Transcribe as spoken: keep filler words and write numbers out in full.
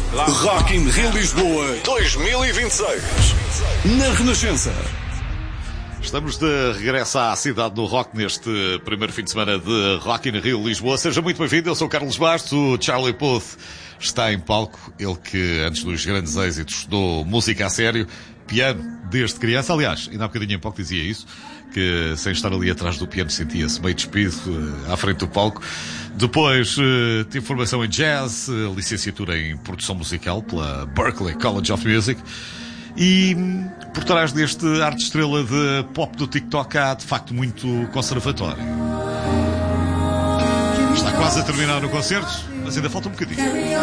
Rock in Rio Lisboa dois mil e vinte e seis. Na Renascença. Estamos de regresso à cidade do rock neste primeiro fim de semana de Rock in Rio Lisboa. Seja muito bem-vindo, eu sou o Carlos Bastos. O Charlie Puth está em palco. Ele que, antes dos grandes êxitos, estudou música a sério, piano desde criança. Aliás, ainda há bocadinho em palco dizia isso, que sem estar ali atrás do piano sentia-se meio despido à frente do palco. Depois teve formação em jazz, licenciatura em produção musical pela Berklee College of Music. E por trás deste arte estrela de pop do TikTok há de facto muito conservatório. Está quase a terminar o concerto, mas ainda falta um bocadinho.